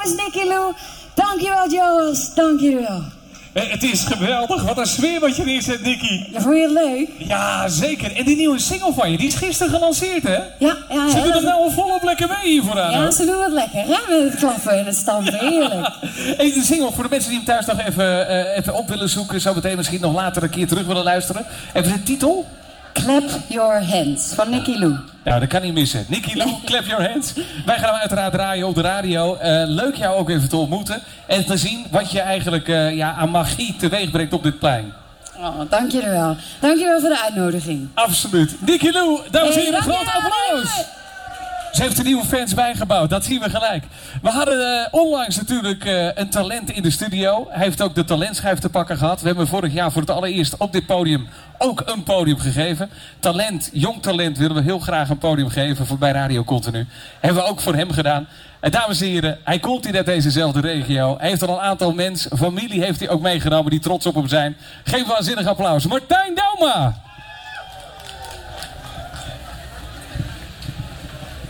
namens Nicky Lou. Dankjewel, Joas. Dankjewel. Het is geweldig. Wat een sfeer wat je neerzet, Nicky. Ja, vond je het leuk? Ja, zeker. En die nieuwe single van je, die is gisteren gelanceerd, hè? Ja. Ze doen het nou volop lekker mee hier vooraan. Ja, ze doen het lekker, hè? Met het klappen en het stampen. Heerlijk. Hey, de single, voor de mensen die hem thuis nog even op willen zoeken. Zo meteen misschien nog later een keer terug willen luisteren. Even de titel? Clap Your Hands van Nicky Lou. Ja, dat kan niet missen. Nicky Lou, Clap Your Hands. Wij gaan hem uiteraard draaien op de radio. Leuk jou ook even te ontmoeten. En te zien wat je eigenlijk aan magie teweeg brengt op dit plein. Oh, dankjewel. Dankjewel voor de uitnodiging. Absoluut. Nicky Lou, dames en heren, een groot applaus. Dankjewel. Ze heeft er nieuwe fans bijgebouwd, dat zien we gelijk. We hadden onlangs natuurlijk een talent in de studio. Hij heeft ook de talentschijf te pakken gehad. We hebben vorig jaar voor het allereerst op dit podium ook een podium gegeven. Talent, jong talent willen we heel graag een podium geven voor bij Radio Continu. Hebben we ook voor hem gedaan. En dames en heren, hij komt hier uit dezezelfde regio. Hij heeft al een aantal mensen, familie heeft hij ook meegenomen die trots op hem zijn. Geef een waanzinnig applaus. Martijn Dauma!